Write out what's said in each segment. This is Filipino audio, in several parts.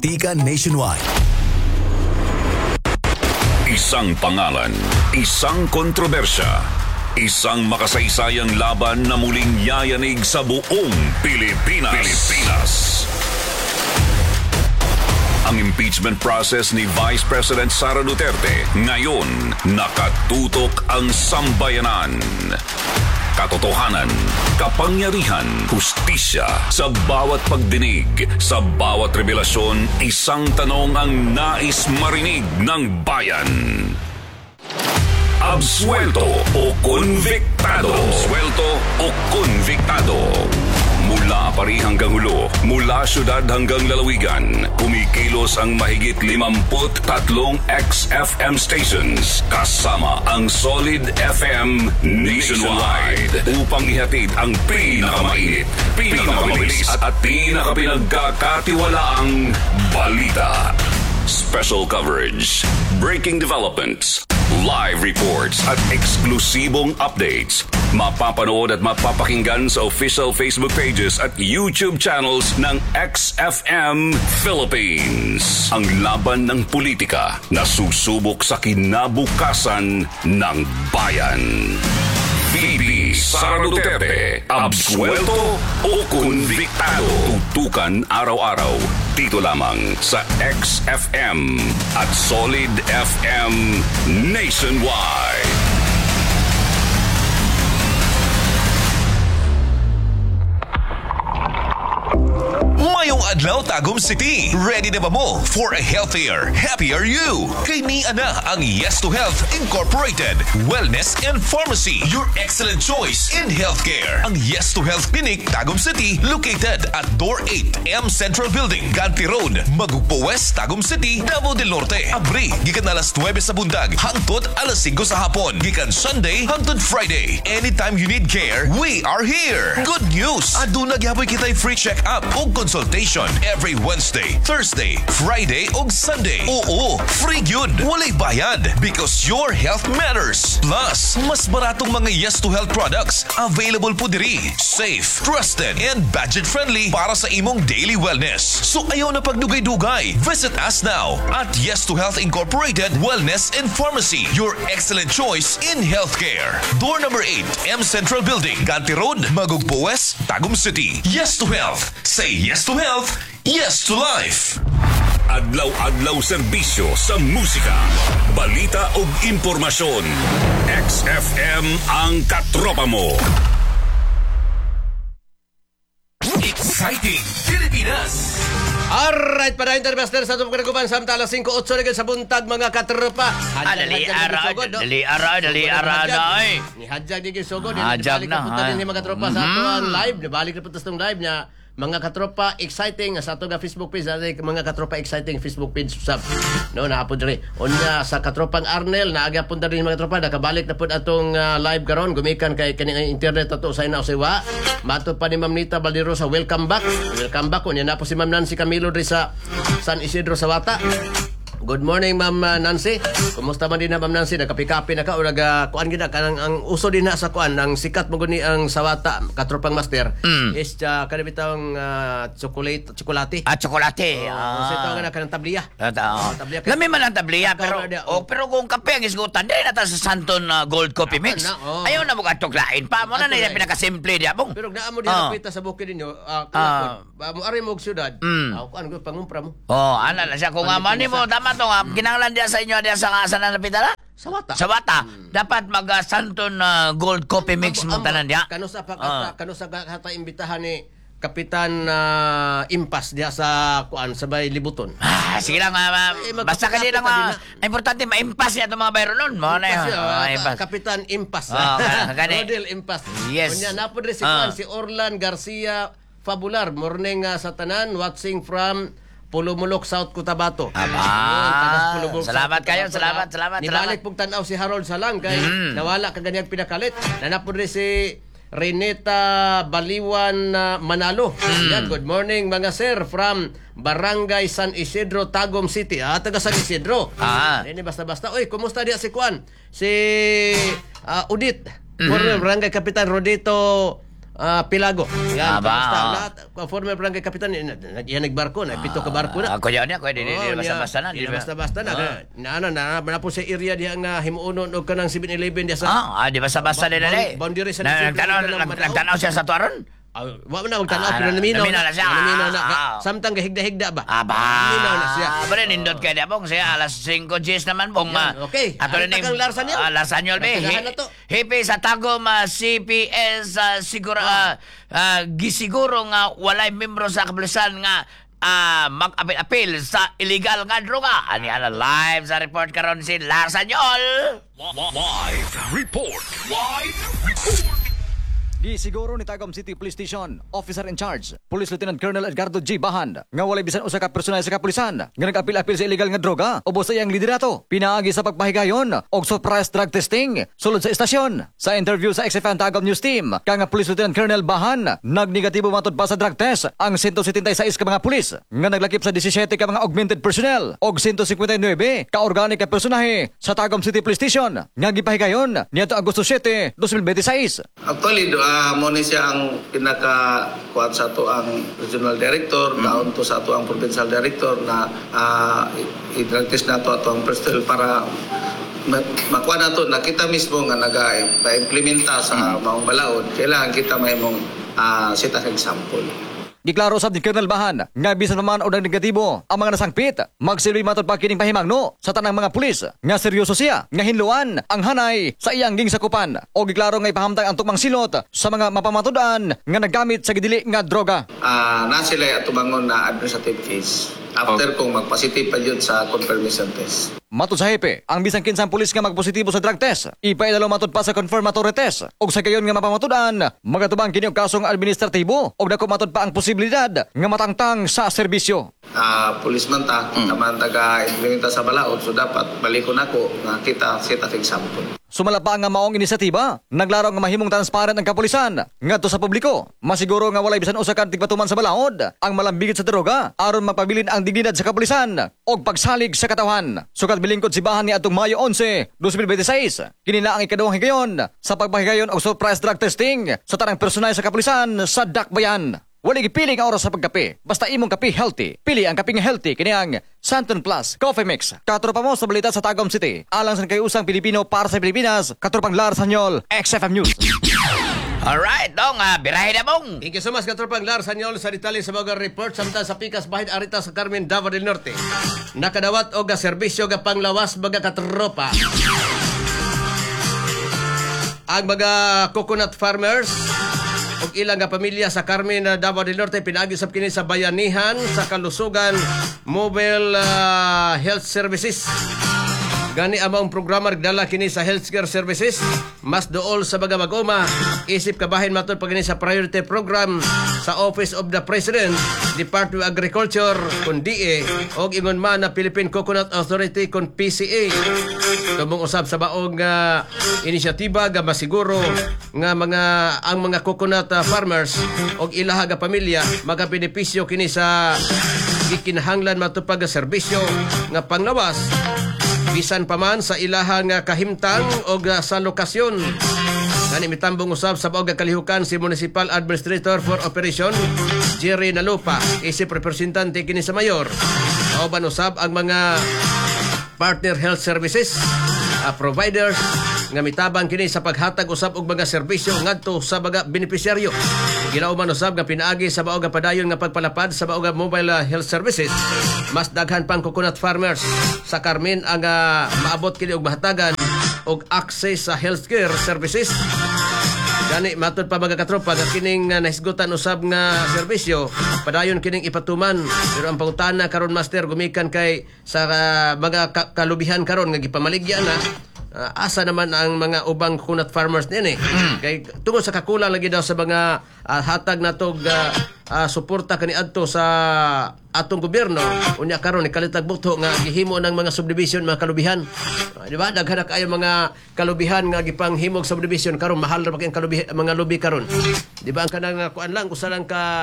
Politika Nationwide. Isang pangalan, isang kontrobersya, isang makasaysayang laban na muling yayanig sa buong Pilipinas. Ang impeachment process ni Vice President Sara Duterte ngayon nakatutok ang sambayanan. Katotohanan, kapangyarihan, hustisya sa bawat pagdinig, sa bawat revelasyon, isang tanong ang nais marinig ng bayan. Absuelto o konviktado? Absuelto o konviktado? Mula Pari hanggang Hulo, mula syudad hanggang lalawigan, kumikilos ang mahigit 53 XFM stations kasama ang Solid FM Nationwide upang ihatid ang pinakamainit, pinakamabilis at pinakapinagkakatiwalaang balita. Special coverage, breaking developments, live reports at eksklusibong updates. Mapapanood at mapapakinggan sa official Facebook pages at YouTube channels ng XFM Philippines. Ang laban ng politika na susubok sa kinabukasan ng bayan. VP Sara Duterte, absuelto o konviktado? Tutukan araw-araw dito lamang sa XFM at Solid FM Nationwide. Mayong adlaw Tagum City. Ready na ba mo for a healthier, happier you? Kay ni ana ang Yes to Health Incorporated Wellness and Pharmacy, your excellent choice in healthcare. Ang Yes to Health Clinic Tagum City located at Door 8 M Central Building, Ganti Road, Magugpo West, Tagum City, Davao del Norte. Abri gikan alas 9 sa bundag hangtod alas 5 sa hapon. Gikan Sunday hangtod Friday. Anytime you need care, we are here. Good news, aduna gyapon kitay free check-up o consultation every Wednesday, Thursday, Friday ug Sunday. Oo, free yun. Walay bayad because your health matters. Plus, mas baratong mga Yes to Health products available po diri. Safe, trusted, and budget-friendly para sa imong daily wellness. So ayaw na pagdugay-dugay. Visit us now at Yes to Health Incorporated Wellness and Pharmacy, your excellent choice in healthcare. Door number 8, M Central Building, Ganti Road, Magugpo West, Tagum City. Yes to Health. Say yes to health, yes to life. Adlaw-adlaw serbisyo sa musika, balita ug impormasyon. XFM ang katropa mo. Exciting Pilipinas. Alright, para intermaster sa itong kanaguban samtala 5-8 na sa buntag mga katropa. Dali araw na ay. Ni Hadjag di Gisogod. Hadjag na. Punta din ni mga katropa sa itong live. Nabalik na punta sa itong live niya. Mga katropa exciting sa atong Facebook page, mga katropa exciting Facebook page sub. No, naapod rin. Unya sa katropang Arnel, naaga punta rin mga katropa, nakabalik na pud atong live karon, gumikan kay kaning internet ato sa inaw-siwa. Mato pa ni Ma'am Nita Baldero sa welcome back. Welcome back unya na po si Ma'am Nancy Camilo rin sa San Isidro sa Wata. Good morning, Ma'am Nancy. Kumusta man din na, Ma'am Nancy? Nagkapi-kapi na ka o kuan gina kanang ang uso din na sa kuan ang sikat mo guni ang sawata katropang master is kanibitang chocolate. Tsokolate. Kasi ito nga kanang tabliya. Lami man ang tabliya pero kung kape ang isgutan din nata sa Santon Gold Coffee Mix. Ayaw na mo katuklain pa mo na na pinakasimple di abong. Pero naa mo din napita sa bukid ninyo. Mo ari mo og syudad. Kuan ko pangumpra mo. Ana na siya kung amani mo tama to nga kinahanglan dia sa inyo dia sa asan na napita Sawata. Dapat mag Santon Gold Coffee Mix mo tanan dia. Kano sa kata imbitahan ni Kapitan Impas diha sa kuan sabay libuton. Sige lang basta kadi lang importante ma-impas niya itong mga bayro nun mo na Impas. Kapitan Impas. Rodel Impas. Yes. Unya napod rin si Orlan Garcia Fabular. Morning sa tanan, watching from Pulumulok, South Cotabato. Salamat kayo. Salamat. Nibalik pong tanaw si Harold Salang kay nawala kaganyang pinakalit. Nanapod rin si Reneta Baliwan Manalo. Yan, good morning mga sir from Barangay San Isidro, Tagum City. Taga San Isidro. Hindi basta-basta. Uy, kumusta diya si Kwan? Si Udit. Barangay Kapitan Rodito Pilago. Yan, Aba, basta. oo. Lahat, former barangay kapitan, yan nagbarko na, 7 ka barko na. Ako yan, ako di Oo, basta-basta na. Di basta-basta na. Na po sa area diya nga himuunon og kanang 7-Eleven diya sa Di basta-basta din na eh. boundary sa distrito ng Manao. Nagtanaw siya sa tuaron? Wa man og tanaw pero naminaw naminaw na siya. Naminaw na. Samtang gahigda-higda ba? Aba, Naminaw na siya. Pero nindot kayo na pong siya, alas 5 Gs naman pong. Yan, okay. Ato Ang rin tagang Larsanyol. Larsanyol, be. Nagtagahan na to. Hipi sa tagom CPS, siguro, gisiguro nga walay membro sa kapulisan nga mag-apil sa illegal nga droga. Ani ana live sa report karon si Larsanyol. Live report. Live report. Gisiguro ni Tagum City Police Station Officer in Charge Police Lieutenant Colonel Edgardo G. Bahan nga walay bisan usa ka personal sa kapulisan nga nag-apil-apil sa illegal nga droga ubos sa iyang liderato pinaagi sa pagpahigayon og surprise drug testing sulod sa estasyon. Sa interview sa XFM Tagum News Team kang Police Lieutenant Colonel Bahan nagnegatibo matod pa sa drug test ang 176 ka mga pulis nga naglakip sa 17 ka mga augmented personnel og 159 ka organic ka personahe sa Tagum City Police Station nga gipahigayon niadto Agosto 7, 2026. Actually, mo ni siya ang pinaka-kuhan sa ato ang regional director, daon to sa ato ang provincial director na i-drug test na to ato ang personnel para makuha na to na kita mismo nga nag-implementa sa maong balaod. Kailangan kita may mong set as example. Giklaro sab ni Colonel Bahan nga bisan pa man og negatibo ang mga nasangpit magsilbi matod pa kining pahimangno sa tanang mga pulis nga seryoso siya nga hinluan ang hanay sa iyang gingsakupan o giklaro nga ipahamtang ang tukmang silot sa mga mapamatudan nga naggamit sa gidili nga droga. Na sila atubangon na administrative case after kung magpositive pa yun sa confirmation test. Matod sa hepe, ang bisan kinsang pulis nga magpositibo sa drug test, ipaidalo matod pa sa confirmatory test. Og sa gayon nga mapamatudan, magatubang kini og kasong administratibo og dako matod pa ang posibilidad nga matangtang sa serbisyo. Policeman ta, naman taga-implementa sa balaod, so dapat balikon ako nga kita set as example. Sumala pa nga maong inisyatiba, naglaro nga mahimong transparent ang kapulisan ngadto sa publiko. Masiguro nga walay bisan usa ka tigpatuman sa balaod ang malambigit sa droga aron mapabilin ang dignidad sa kapulisan og pagsalig sa katawhan. Sukat bilingkod si Bahan ni atong Mayo 11, 2026. Kini na ang ikaduhang higayon sa pagpahigayon og surprise drug testing sa tanang personal sa kapulisan sa Dakbayan. Wala gipili nga oras sa pagkape. Basta imong kape healthy. Pili ang kape nga healthy kini ang Santon Plus Coffee Mix. Katropa mo sa balita sa Tagum City. Alang sa kayusang Pilipino para sa Pilipinas. Katropang Larsanyol, XFM News. Alright, dong, birahe na mong. Thank you so much, Katropang Larsanyol sa detalye sa mga report samtang sa Pikas Bahid Arita sa Carmen, Davao del Norte. Nakadawat og serbisyo ga panglawas mga katropa. Ang mga coconut farmers ug ilang nga pamilya sa Carmen, Davao del Norte pinagi-usab kini sa bayanihan sa kalusugan mobile health services. Gani among programa nagdala kini sa healthcare services mas dool sa mga mag-uma isip kabahin matod pagini sa priority program sa Office of the President, Department of Agriculture kun DA og ingon man na Philippine Coconut Authority kun PCA. Tumong usab sa baong inisyatiba nga masiguro nga ang mga coconut farmers og ilaha nga pamilya magabenepisyo kini sa gikinahanglan matupag nga serbisyo nga panglawas bisan pa man sa ilahang kahimtang o sa lokasyon. Gani mitambong usab sa baog kalihukan si Municipal Administrator for Operation Jerry Nalupa, isip representante kini sa mayor. Kauban usab ang mga partner health services providers nga mitabang kini sa paghatag usab og mga serbisyo ngadto sa mga benepisyaryo. Ginauman usab nga pinaagi sa baog padayon nga pagpalapad sa baog mobile health services. Mas daghan pang coconut farmers sa Carmen ang maabot kini og mahatagan og access sa healthcare services. Gani matod pa mga katropa nga kining nahisgutan usab nga serbisyo padayon kining ipatuman, pero ang pangutana karon master gumikan kay sa mga kalubihan karon nga gipamaligya na asa naman ang mga ubang coconut farmers din kay tungod sa kakulang lagi daw sa mga hatag natog suporta kaniadto sa atong gobyerno unya karon ni kalitag buto nga gihimo ng mga subdivision mga kalubihan. Di ba daghan kayo mga kalubihan nga gipanghimog subdivision karon mahal ra pa kay kalubihan mga lubi karon. Di ba ang kanang kuan lang usa lang ka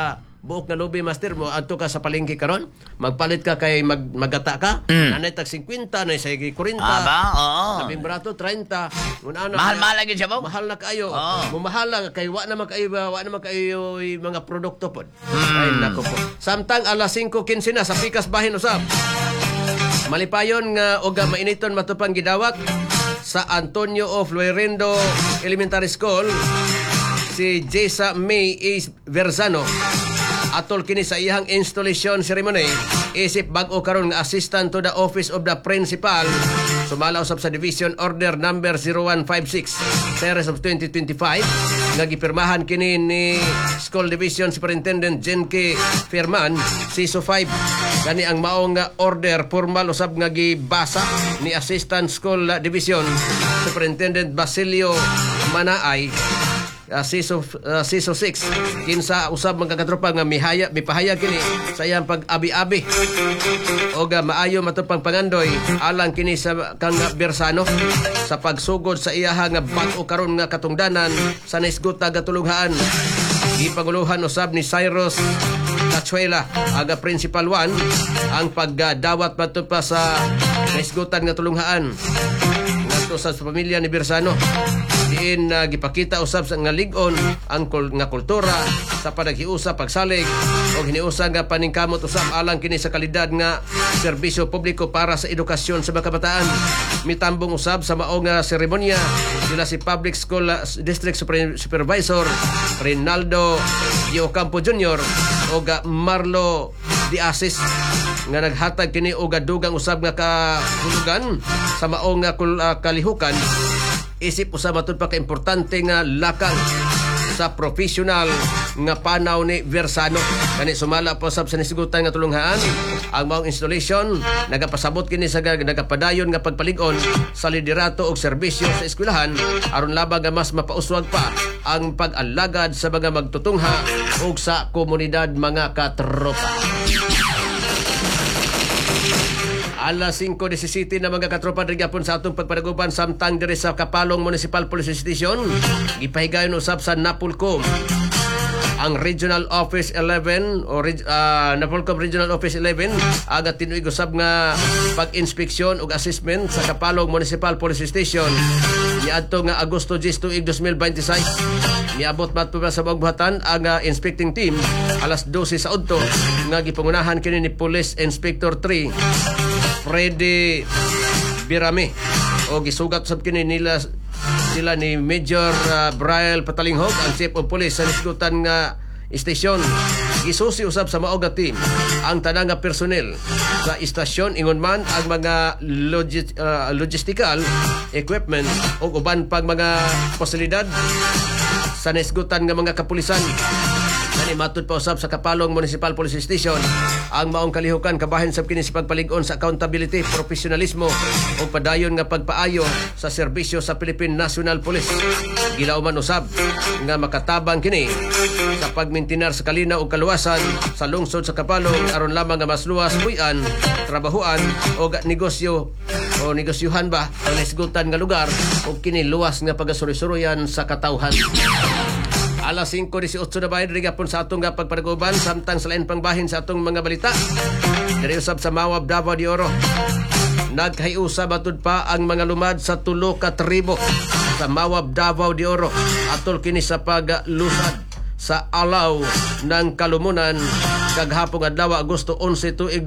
buok nga lobby master mo adto ka sa palengke karon, magpalit ka kay magata ka, nanay tag 50, nanay sa 40. Aba, oo. Labing barato 30. Mahal-mahal lagi siya mo? Mahal na kayo. Oo. Mahal lang kay wa na makayo mga produkto pod. Ay nako po. Samtang alas 5:15 na sa Pikas Bahin usab. Malipayon nga og mainiton matupang gidawat sa Antonio of Luerendo Elementary School si Jessa May A. Verzano atol kini sa iyang installation ceremony isip bag-o karon nga assistant to the office of the principal sumala usab sa division order number 0156 series of 2025 nga gipirmahan kini ni School Division Superintendent Jenke Firman CISO 5 gani ang maong nga order formal usab nga gibasa ni Assistant School Division Superintendent Basilio Manaay CISO 6 kinsa usab mga katropa nga mipahayag kini sa iyang pag-abi-abi o maayo matupang pangandoy alang kini sa kang Bersano sa pagsugod sa iyaha nga bag-o karon nga katungdanan sa naisguta gatulunghaan gipaguluhan usab ni Cyrus Cachuela aga Principal 1 ang pagdawat matupa sa naisgutan nga tulunghaan ngadto sa pamilya ni Bersano diin gipakita usab sa nga lig-on ang nga kultura sa panaghiusa pagsalig o hiniusa nga paningkamot usab alang kini sa kalidad nga serbisyo publiko para sa edukasyon sa mga kabataan. Mitambong usab sa mao nga seremonya sila si Public School District Supervisor Rinaldo Ocampo Jr. o Marlo Diasis nga naghatag kini og dugang usab nga kahulugan sa mao nga kalihukan isip usab matud pa ka importante nga lakang sa professional nga panaw ni Versano kani sumala po sab sa nisigutan nga tulunghaan ang maong installation nagapasabot kini sa nagapadayon nga pagpalig-on sa liderato og serbisyo sa eskwelahan aron labang nga mas mapauswag pa ang pag-alagad sa mga magtutungha ug sa komunidad mga katropa. Alas 5:17 na mga katropa rin gapon sa atong pagpanaguban samtang diri sa Kapalong Municipal Police Station gipahigayon usab sa Napolcom ang Regional Office 11 o Napolcom Regional Office 11 aga tinuig usab nga pag-inspeksyon ug assessment sa Kapalong Municipal Police Station niadto nga Agosto 10 tuig 2026 niabot matupad sa buhatan ang inspecting team alas 12 sa udto nga gipangunahan kini ni Police Inspector 3 Freddy Birame o gisugat sab kini sila ni Major Brian Patalinghog ang Chief of Police sa nisgutan nga istasyon. Isusi usab sa maog nga team ang tanang nga personnel sa istasyon ingon man ang mga logistical equipment o uban pang mga pasilidad sa nisgutan nga mga kapulisan. Kani matud pa usab sa Kapalong Municipal Police Station ang maong kalihukan kabahin sab kini sa pagpalig-on sa accountability, profesionalismo ug padayon nga pagpaayo sa serbisyo sa Philippine National Police. Gilauman usab nga makatabang kini sa pagmintinar sa kalinaw ug kaluwasan sa lungsod sa Kapalong aron lamang nga mas luwas puy-an, trabahuan o negosyo o negosyohan ba ang naisgutan nga lugar ug kini luwas nga pagasuroy-suroyan sa katawhan. Alas 5:18 na bayan rin gapon sa atong pagpanaguban samtang sa lain pangbahin sa atong mga balita. Diri usab sa Mawab Davao de Oro. Nagkahiusa matud pa ang mga lumad sa 3 ka tribo sa Mawab Davao de Oro atol kini sa paglusad sa alaw ng kalumunan kaghapong adlaw Agosto 11 tuig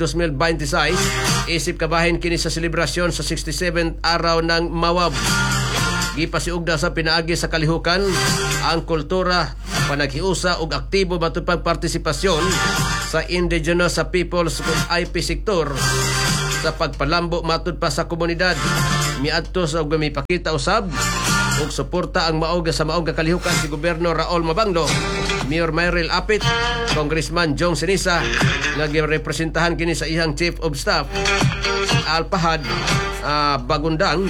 2026 isip kabahin kini sa selebrasyon sa 67th araw ng Mawab. Gipasiugda sa pinaagi sa kalihukan ang kultura, panaghiusa ug aktibo matupang partisipasyon sa indigenous sa peoples ug IP sektor sa pagpalambo matud pa sa komunidad. Miadto sa ug mipakita usab ug suporta ang maoga sa maoga kalihukan si Gobyerno Raul Mabanglo, Mayor Myril Apit, Congressman Jong Sinisa nga girepresentahan kini sa iyang Chief of Staff Alpahad Bagundang,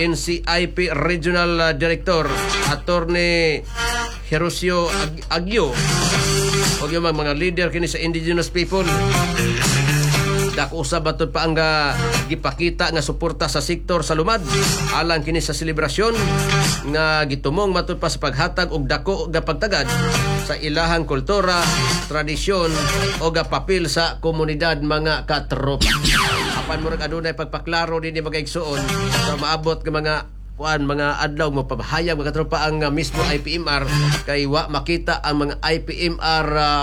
NCIP Regional Director Attorney Herosio Agyo o yung mga leader kini sa indigenous people. Dako usab batud pa ang gipakita nga suporta sa sektor sa lumad alang kini sa selebrasyon nga gitumong matud pa sa paghatag og dako nga pagtagad sa ilahang kultura, tradisyon o papil sa komunidad mga katropa. Apan murag adunay pagpaklaro din ni mga igsuon sa maabot nga mga adlaw mo pabahayag mga katropa ang mismo IPMR kay wa makita ang mga IPMR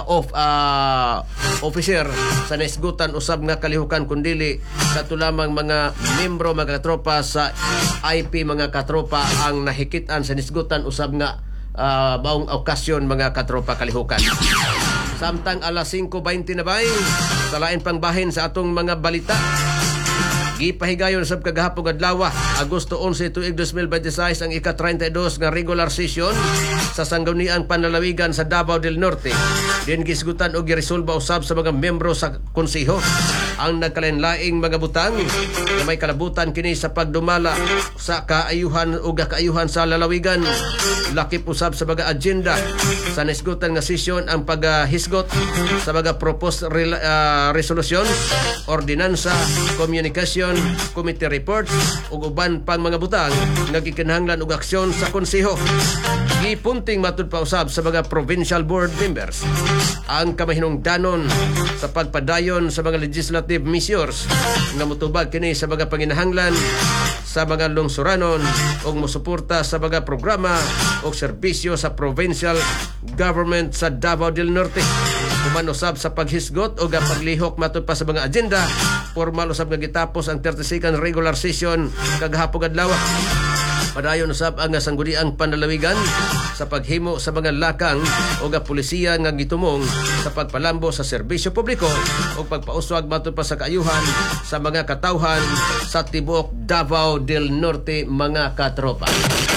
officer sa naisgutan usab nga kalihukan kundili sa lamang mga membro mga katropa sa IP mga katropa ang nahikitan sa naisgutan usab nga baong okasyon mga katropa kalihukan. Samtang alas 5:20 na bay, sa lain pang bahin sa atong mga balita. Gipahigayon sab kagahapon adlaw, Agosto 11 tuig 2026 ang ika-32 nga regular session sa sangguniang panlalawigan sa Davao del Norte. Din gisgutan og giresolba usab sa mga membro sa konseho ang nagkalain-laing mga butang na may kalabutan kini sa pagdumala sa kaayuhan o kaayuhan sa lalawigan. Lakip usab sa mga agenda sa naisgutan nga session ang paghisgot sa mga proposed resolution, ordinansa, communication, committee reports ug uban pang mga butang nga gikinahanglan og aksyon sa konseho. Gipunting matud pa usab sa mga provincial board members ang kamahinungdanon sa pagpadayon sa mga legislative measures nga motubag kini sa mga panginahanglan sa mga lungsuranon ug mosuporta sa mga programa o serbisyo sa provincial government sa Davao del Norte. Human usab sa paghisgot o paglihok matud pa sa mga agenda, formal usab nga gitapos ang 32nd regular session kagahapon adlaw. Padayon usab ang sangguniang panlalawigan sa paghimo sa mga lakang o pulisiya nga gitumong sa pagpalambo sa serbisyo publiko o pagpauswag matud pa sa kaayuhan sa mga katawhan sa tibuok Davao del Norte mga katropa.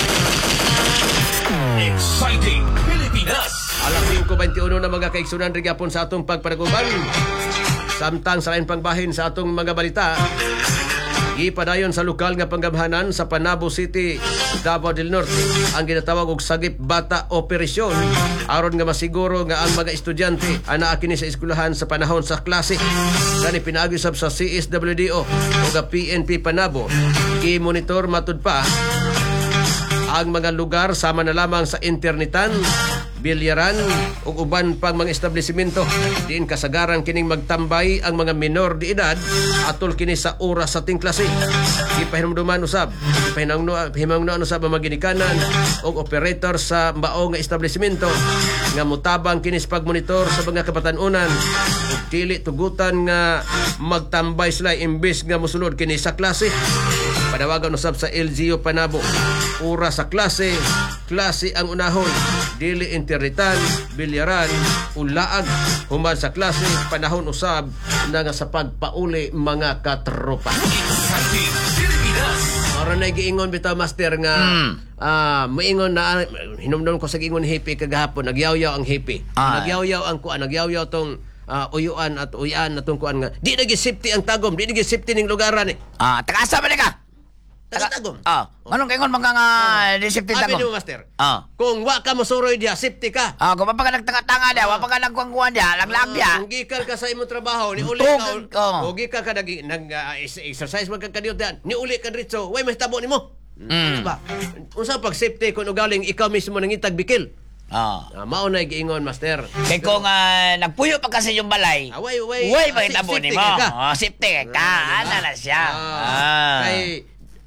Exciting Pilipinas! Alas 5:21 na mga kaigsunan rin gapon sa atong pagpanaguban. Samtang sa lain pang bahin sa atong mga balita, ipadayon sa lokal nga panggamhanan sa Panabo City, Davao del Norte ang ginatawag og sagip bata operasyon aron nga masiguro nga ang mga estudyante anaa kini sa eskwelahan sa panahon sa klase. Gani pinaagi sab sa CSWDO o PNP Panabo i-monitor matud pa ang mga lugar sama na lamang sa internetan, bilyaran ug uban pang mga establishmento. Diin kasagaran kining magtambay ang mga minor de edad atol kini sa oras sa ting klase. Ipahinumduman usab, ipahinumduman usab ang mga ginikanan ug operator sa mao nga establishmento nga mutabang kini sa pagmonitor sa mga kabatan-unan ug dili tugutan nga magtambay sila imbes nga mosulod kini sa klase. Padawagan usab sa LGU Panabo, oras sa klase ang unahon, dili internetan, bilyaran, ulaag human sa klase, panahon usab na nga sa pagpauli mga katropa. Exciting Pilipinas! Ora na giingon bitaw master nga maingon na hinumdum ko sa giingon hippie kagahapon, nagyaw-yaw ang hippie. Nagyaw-yaw ang kuan, nagyaw-yaw tong uyuan at uyan na tong kuan nga. Di nagi safety ang tagom, di nagi safety ning lugaran Tagasa ba ka? Taga-tagom. Anong kaingon mga nga disiptin Abi tagom? mo master. Kung wa ka mosuroy dia, safety ka. Kung pa ka nagtanga-tanga dia, wa pa ka nagkuang-kuan dia, laglag dia. Kung gikan ka sa imong trabaho, ni uli Tugan ka. ka. O gikan ka nag-exercise magkakadiyot yan, ni uli ka dito, way mas tabo nimo. Ano ba? Unsa pag safety kung ugaling ikaw mismo nangitag bikil? Mao na giingon master. Kay kung nagpuyo pa kasi yung balay, way pa kitabo safety nimo. ka. Safety ka. Ana na siya. Kay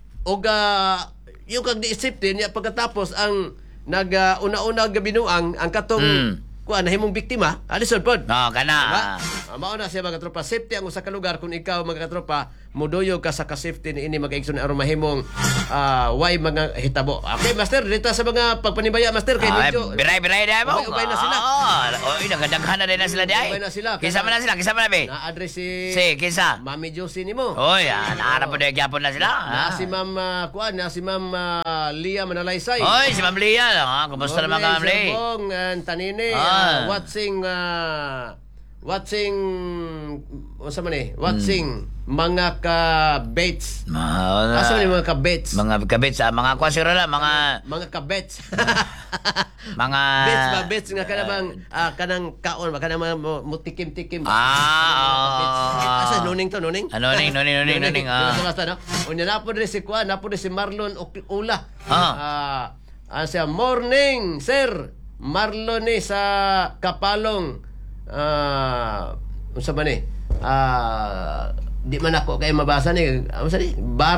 yung kag di-safety niya pagkatapos ang una-una gabinuang ang katong kuan nahimong biktima alisod pod. Kana. Mao na siya mga katropa, safety ang usa ka lugar kung ikaw mga katropa muduyog ka sa ka-safety ni ini mag-igsoon aron mahimong way mga hitabo. Okay master, dito sa mga pagpanibaya master kay medyo biray dia mo. Ubay na sila. Nagdaghan na din na sila dia. Ubay na sila. Kinsa man na be? Na-address Si kinsa? Mami Josie nimo. Oy, naara po dia gyapon na sila. Si Ma'am kuan, si Ma'am Lia Manalaysay. Oy, si Ma'am Lia. Kumusta naman ka, Ma'am Lia? Bong and Tanini watching unsa man ni? Watching mga ka-bets. Asa man yung mga ka-bets? Mga kabits, mga kwasira na, Mga ka-bets. mga... Bets nga kanang kaon, kanang mga mutikim-tikim. Asa nuning to, nuning? Nuning. Basta, no? Unya napo rin si Juan, napo rin si Marlon Ula. Siya, morning, sir. Marlon ni sa Kapalong. Unsa man ni? Di man ako kay mabasa ni. Unsa ni?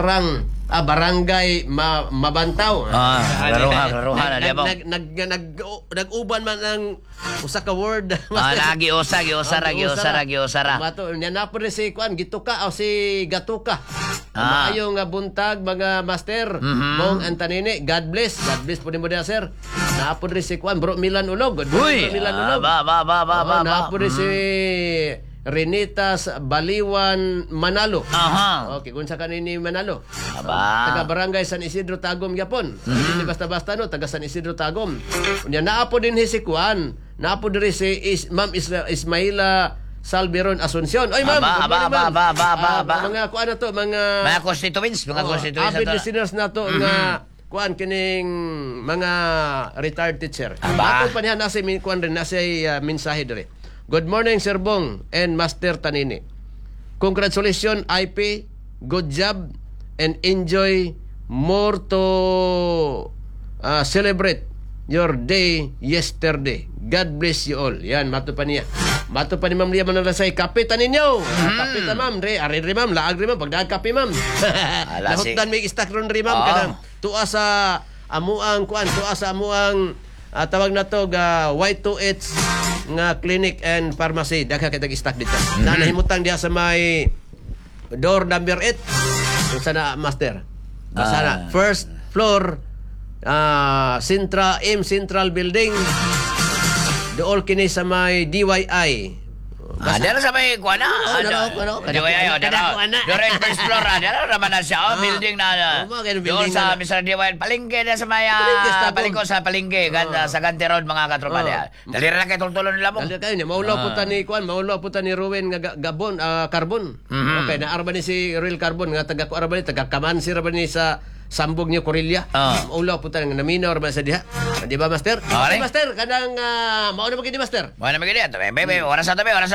Barangay Mabantaw. Laruhan na ba? Nag-uban man ng usa ka word. Giosara. Mato nya na po si Kuan Gituka o si Gatuka. Maayo nga buntag mga master. Mong Antanini, God bless po nimo dia sir. Na po si Kuan Bro Milan Ulog. Uy, Milan Ulog. Na po si Renitas Baliwan Manalo. Okay, kung sa kanini Manalo. Taga Barangay San Isidro Tagum Yapon. Hindi basta-basta no, taga San Isidro Tagum. Unya naapo din si Kuan. Naapo diri si Ma'am Ismaila Salveron Asuncion. Oy ma'am. Mga kuan na to, mga constituents, avid listeners na to nga kuan kining mga retired teacher. Ato pa niya nasa kuan rin nasa mensahe diri. Good morning, Sir Bong and Master Tanini. Congratulations, IP. Good job and enjoy more to celebrate your day yesterday. God bless you all. Yan, mato pa niya. Mato pa ni Ma'am Lia Manalasay. Kapitan ninyo. Kapita, ma'am. Ari ma'am. Laag rin, ma'am. Pagdaag kape, ma'am. Nahutan may istak ron rin, ma'am. Kanang tuwa sa amuang kuan. Tuwa sa amuang tawag na to Y2H nga clinic and pharmacy. Dagha kitag istak dito. Na nahimutang diya sa may door number 8. Kung sana, master. Sana. First floor Central Building. Dool kini sa may DYI. Dala sa may kuana. DYI. Dala first floor. Dala naman na siya. Building na. Doon sa Mr. DYI. Palengke na sa may paliko sa palengke. Sa Gante Road mga katropa niya. Dalira lang kay tultulo nila mo. Dalira kayo niya. Maulaw po ta ni Kuan. Maulaw po ta ni Ruben nga Carbon. Okay. Naarba ni si Real Carbon. Nga taga-kuarba ni. Taga-kamansi raba ni sa Sambog niyo Corelia. Ulaw po tayo naminaw ba sa diha. Di ba, Master? Okay. Master, kanang mauna magini, Master. Mauna magini. Bebe, oras na tabi.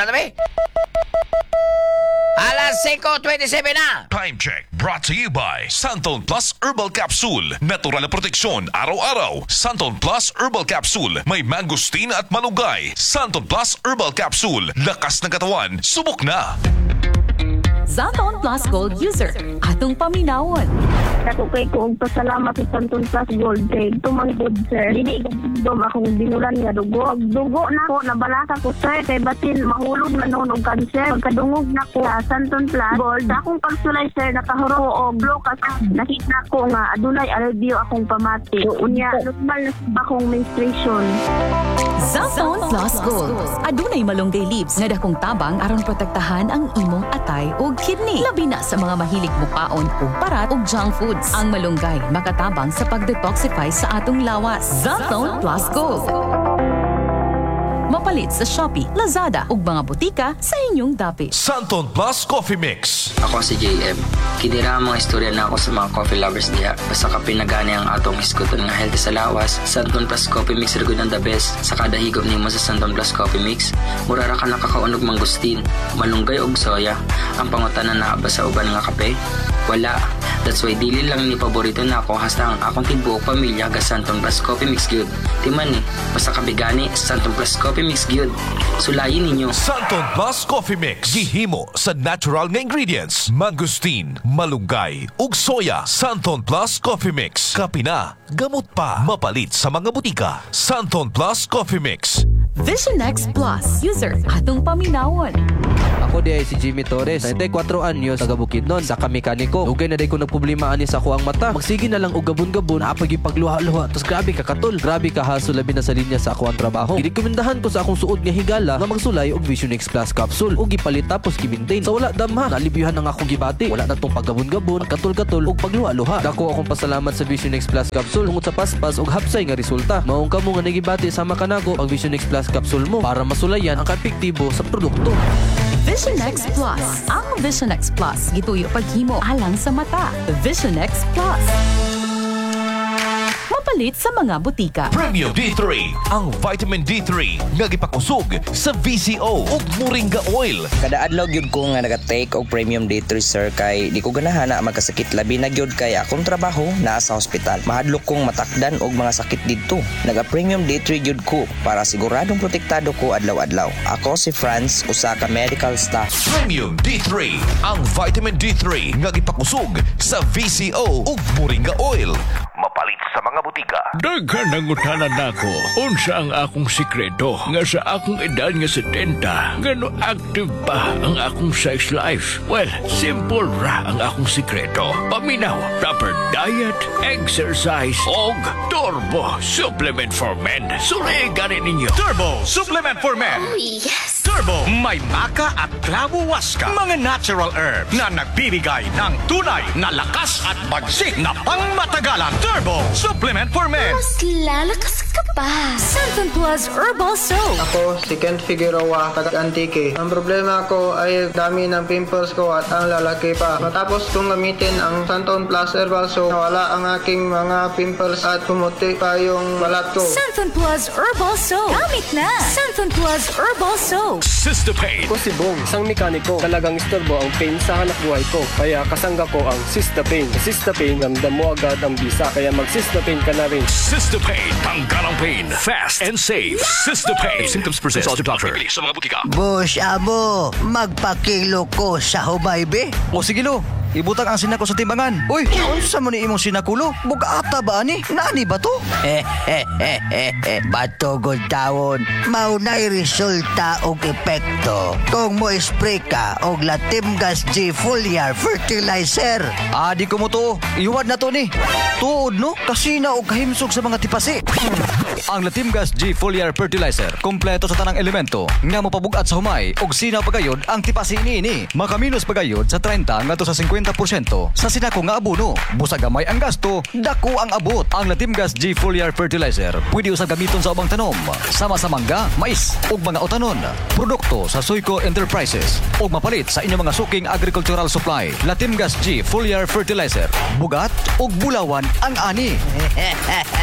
Alas 5:27 na. Time check brought to you by Santon Plus Herbal Capsule. Natural na proteksyon araw-araw. Santon Plus Herbal Capsule. May mangosteen at malunggay. Santon Plus Herbal Capsule. Lakas ng katawan. Subok na. Santon Plus Gold user. Atong paminawon. Ako kay kong pasalamat sa Santon Plus Gold kay tumanggod sir. Dili gudom akong binulan nga dugo. Dugo na ko nabalaka ko sir kay batin mahulog na noon og cancer. Pagkadungog na ko sa Santon Plus Gold akong pagsulay sir nakahuro og blow kasi nakita ko nga adunay alivio akong pamati. Unya normal na akong menstruation. Santon Plus Gold. Adunay malunggay leaves nga dakong tabang aron protektahan ang imong atay ug kidney. Labi na sa mga mahilig mukaon ug parat ug junk foods. Ang malunggay makatabang sa pag-detoxify sa atong lawas. Santon Plus Gold. Mapalit sa Shopee, Lazada ug mga butika sa inyong dapit. Santon Plus Coffee Mix. Ako si JM. Kinira ang mga istorya na ako sa mga coffee lovers diha. Basta kapinagani ang atong iskuton nga healthy sa lawas. Santon Plus Coffee Mix rigud ang the best. Sa kada higop nimo sa Santon Plus Coffee Mix, mura ra ka nakakaunog mangustin, malunggay og soya. Ang pangutanan na ba sa uban nga kape? Wala. That's why dili lang ni paborito na ako hasta ang akong tibuok pamilya ga Santon Plus Coffee Mix gyud. Timan ni, basta kabigani Santon Plus Coffee Mix gyud. Sulayin ninyo. Santon Plus Coffee Mix. Gihimo sa natural nga ingredients. Mangosteen, malunggay, ug soya. Santon Plus Coffee Mix. Kape na, gamot pa. Mapalit sa mga butika. Santon Plus Coffee Mix. Vision X Plus user. Atong paminawon. Ako di ay si Jimmy Torres, 94 anyos, taga Bukidnon, sa kamekaniko. Dugay na day ko nagproblema ani sa ako ang mata. Magsige na lang og gabon-gabon, napag ipagluha-luha. Tos grabe ka katol. Grabe ka haso labi na sa linya sa ako ang trabaho. Girekomendahan ko sa akong suod nga higala nga magsulay og Vision X Plus capsule ug gipalit tapos gi-maintain. Sa wala damha, nalibyuhan ang akong gibati. Wala na tong paggabon-gabon, katol-katol ug pagluha-luha. Dako akong pasalamat sa Vision X Plus capsule tungod sa paspas ug hapsay nga resulta. Maong kamo nga nagibati sama kanago ang Vision X Plus capsule mo para masulayan ang kaepektibo sa produkto. Vision X Plus. Ang Vision X Plus gituyo paghimo alang sa mata. Vision X Plus. Mapalit sa mga butika. Premium D3, ang vitamin D3 nga gipakusog sa VCO ug Moringa Oil. Kada adlaw gyud ko nga naga-take og Premium D3 sir kay di ko ganahan na magkasakit labi na gyud kay akong trabaho naa sa ospital. Mahadlok kong matakdan og mga sakit didto. Naga-Premium D3 gyud ko para siguradong protektado ko adlaw-adlaw. Ako si Franz, usa ka medical staff. Premium D3, ang vitamin D3 nga gipakusog sa VCO ug Moringa Oil. Mapalit sa mga butika. Daghan nangutanan nako unsa ang akong sikreto nga sa akong edad nga 70 ngano active pa ang akong sex life. Well, simple ra ang akong sikreto. Paminaw, proper diet, exercise og Turbo Supplement for Men. Surigan ninyo. Turbo Supplement for Men. Oh, yes! Turbo, may maka at clavo waska. Mga natural herbs na nagbibigay ng tunay na lakas at bagsik na pangmatagalan. Turbo Supplement for Men. Mas lalakas ka pa. Santon Plus Herbal Soap. Ako si Kent Figueroa, taga Antique. Ang problema ko ay dami ng pimples ko at ang lalaki pa. Matapos kong gamitin ang Santon Plus Herbal Soap, nawala ang aking mga pimples at pumuti pa yung balat ko. Santon Plus Herbal Soap. Gamit na. Santon Plus Herbal Soap. Sistapain. Ako si Bong, isang mekaniko. Talagang istorbo ang pain sa hanap buhay ko. Kaya kasangga ko ang Sistapain. Sa Sistapain, ramdam mo agad ang bisa. Kaya mag-Sistapain ka na rin. Sistapain. Tanggal ang pain. Fast and safe. Sistapain. Symptoms persist. Consult your doctor. Bili sa mga butika. Boss Amo, magpakilo ko sa hubaybe. O sige lo, ibutang ang sinako sa timbangan. Uy, unsa mo ni imong sinakulo? Bugata ba ani? Nani ba to? Batogod tawon, maunay resulta og epekto. Kung mo spray ka og Latimgas G Foliar Fertilizer. Di ko mo to. Iwad na to ni. Tuod no, kasina og kahimsog sa mga tipasi. Ang Latimgas G Foliar Fertilizer, kompleto sa tanang elemento nga mopabugat sa humay og sinaw pagayod ang tipasi niini. Makaminos pagayod sa 30 ngadto sa 50% sa sinako nga abono. Busag gamay ang gasto, dako ang abot. Ang Latimgas G Foliar Fertilizer pwede usab gamiton sa ubang tanom, sama sa mangga, mais ug mga utanon. Produkto sa Soyco Enterprises ug mapalit sa inyong mga suking agricultural supply. Latimgas G Foliar Fertilizer, bugat ug bulawan ang ani.